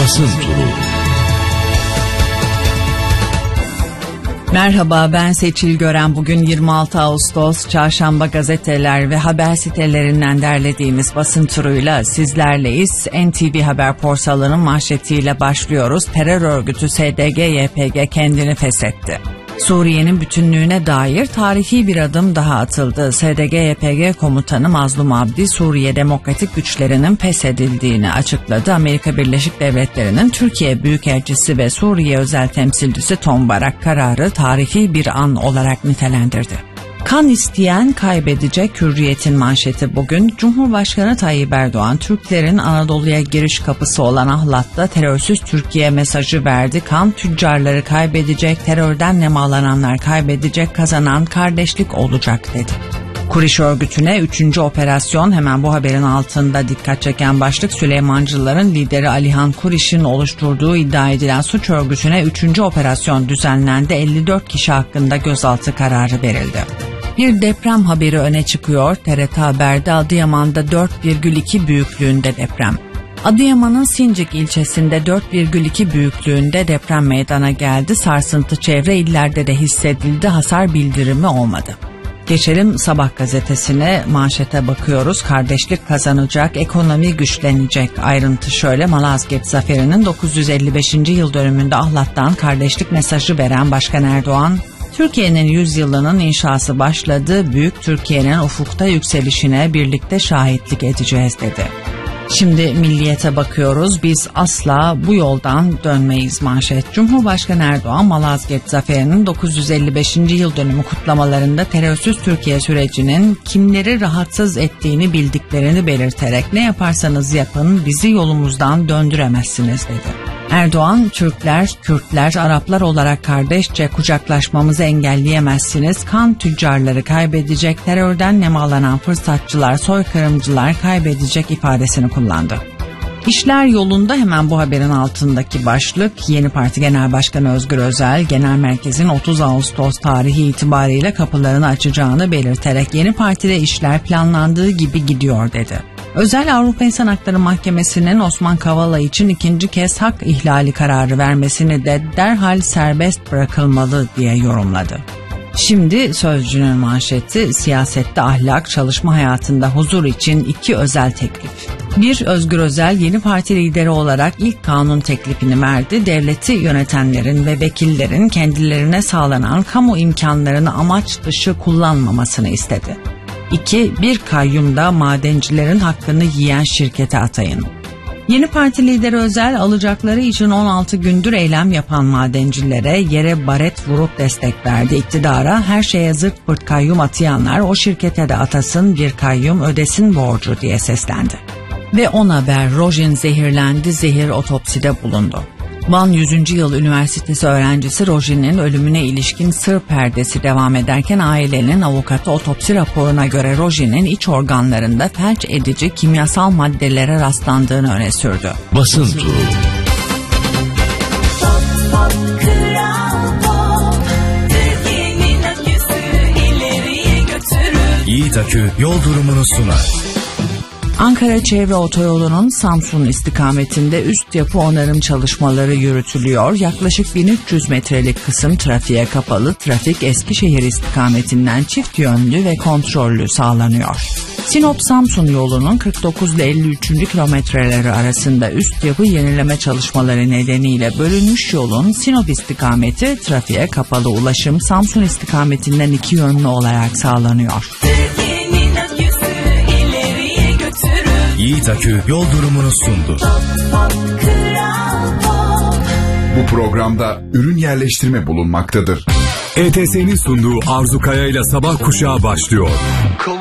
Basın Turu. Merhaba, ben Seçil Gören. Bugün 26 Ağustos Çarşamba, gazeteler ve haber sitelerinden derlediğimiz basın turuyla sizlerleyiz. NTV Haber portalının manşetiyle başlıyoruz. Terör örgütü SDG-YPG kendini feshetti. Suriye'nin bütünlüğüne dair tarihi bir adım daha atıldı. SDG-YPG komutanı Mazlum Abdi, Suriye Demokratik Güçlerinin feshedildiğini açıkladı. Amerika Birleşik Devletleri'nin Türkiye Büyükelçisi ve Suriye Özel Temsilcisi Tom Barak kararı tarihi bir an olarak nitelendirdi. Kan isteyen kaybedecek, Hürriyet'in manşeti bugün. Cumhurbaşkanı Tayyip Erdoğan, Türklerin Anadolu'ya giriş kapısı olan Ahlat'ta terörsüz Türkiye mesajı verdi. Kan tüccarları kaybedecek, terörden nemalananlar kaybedecek, kazanan kardeşlik olacak dedi. Kuriş örgütüne 3. operasyon, hemen bu haberin altında dikkat çeken başlık. Süleymancıların lideri Alihan Kuriş'in oluşturduğu iddia edilen suç örgütüne 3. operasyon düzenlendi. 54 kişi hakkında gözaltı kararı verildi. Bir deprem haberi öne çıkıyor. TRT Haber'de Adıyaman'da 4,2 büyüklüğünde deprem. Adıyaman'ın Sincik ilçesinde 4,2 büyüklüğünde deprem meydana geldi. Sarsıntı çevre illerde de hissedildi. Hasar bildirimi olmadı. Geçelim Sabah gazetesine, manşete bakıyoruz. Kardeşlik kazanacak, ekonomi güçlenecek. Ayrıntı şöyle: Malazgirt Zaferi'nin 955. yıl dönümünde Ahlat'tan kardeşlik mesajı veren Başkan Erdoğan, Türkiye'nin 100 yılının inşası başladı, büyük Türkiye'nin ufukta yükselişine birlikte şahitlik edeceğiz dedi. Şimdi Milliyet'e bakıyoruz. Biz asla bu yoldan dönmeyiz manşet. Cumhurbaşkanı Erdoğan, Malazgirt Zaferi'nin 955. yıl dönümü kutlamalarında terörsüz Türkiye sürecinin kimleri rahatsız ettiğini bildiklerini belirterek "ne yaparsanız yapın bizi yolumuzdan döndüremezsiniz" dedi. Erdoğan, Türkler, Kürtler, Araplar olarak kardeşçe kucaklaşmamızı engelleyemezsiniz. Kan tüccarları kaybedecek, terörden nemalanan fırsatçılar, soykırımcılar kaybedecek ifadesini kullandı. İşler yolunda, hemen bu haberin altındaki başlık. Yeni Parti Genel Başkanı Özgür Özel, Genel Merkez'in 30 Ağustos tarihi itibariyle kapılarını açacağını belirterek "Yeni Parti'de işler planlandığı gibi gidiyor" dedi. Özel, Avrupa İnsan Hakları Mahkemesi'nin Osman Kavala için ikinci kez hak ihlali kararı vermesini de derhal serbest bırakılmalı diye yorumladı. Şimdi Sözcü'nün manşeti. Siyasette ahlak, çalışma hayatında huzur için 2 özel teklif. 1. Özgür Özel Yeni Parti lideri olarak ilk kanun teklifini verdi. Devleti yönetenlerin ve vekillerin kendilerine sağlanan kamu imkanlarını amaç dışı kullanmamasını istedi. 2. Bir kayyumda madencilerin hakkını yiyen şirkete atayın. Yeni Parti lideri Özel, alacakları için 16 gündür eylem yapan madencilere yere baret vurup destek verdi. İktidara "her şeye zırt pırt kayyum atayanlar o şirkete de atasın, bir kayyum ödesin borcu" diye seslendi. Ve 10 haber. Rojin zehirlendi, zehir otopside bulundu. Van 100. Yıl Üniversitesi öğrencisi Rojin'in ölümüne ilişkin sır perdesi devam ederken ailenin avukatı otopsi raporuna göre Rojin'in iç organlarında felç edici kimyasal maddelere rastlandığını öne sürdü. Basın Turu. Yiğit Akü yol durumunu sunar. Ankara Çevre Otoyolu'nun Samsun istikametinde üst yapı onarım çalışmaları yürütülüyor. Yaklaşık 1300 metrelik kısım trafiğe kapalı. Trafik Eskişehir istikametinden çift yönlü ve kontrollü sağlanıyor. Sinop-Samsun yolunun 49 ile 53. kilometreleri arasında üst yapı yenileme çalışmaları nedeniyle bölünmüş yolun Sinop istikameti trafiğe kapalı. Ulaşım Samsun istikametinden 2 yönlü olarak sağlanıyor. Yiğit Akü yol durumunu sundu. Bu programda ürün yerleştirme bulunmaktadır. ETS'nin sunduğu Arzu Kaya ile Sabah Kuşağı başlıyor.